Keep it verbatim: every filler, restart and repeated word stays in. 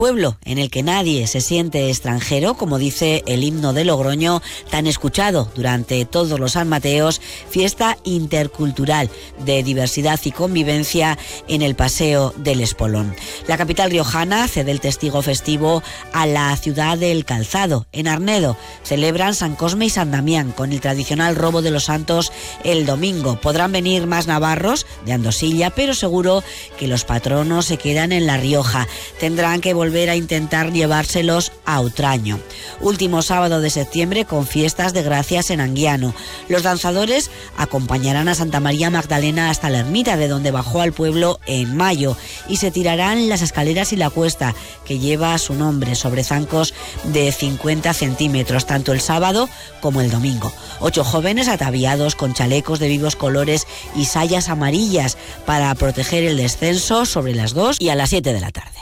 Pueblo en el que nadie se siente extranjero, como dice el himno de Logroño, tan escuchado durante todos los San Mateos, fiesta intercultural de diversidad y convivencia en el Paseo del Espolón. La capital riojana cede el testigo festivo a la ciudad del Calzado. En Arnedo celebran San Cosme y San Damián con el tradicional robo de los santos el domingo. Podrán venir más navarros de Andosilla, pero seguro que los patronos se quedan en La Rioja. Tendrán que volver a intentar llevárselos a Utraño. Último sábado de septiembre con fiestas de gracias en Anguiano. Los danzadores acompañarán a Santa María Magdalena hasta la ermita, de donde bajó al pueblo en mayo, y se tirarán las escaleras y la cuesta que lleva su nombre sobre zancos de cincuenta centímetros, tanto el sábado como el domingo. Ocho jóvenes ataviados con chalecos de vivos colores y sayas amarillas para proteger el descenso sobre las dos y a las siete de la tarde.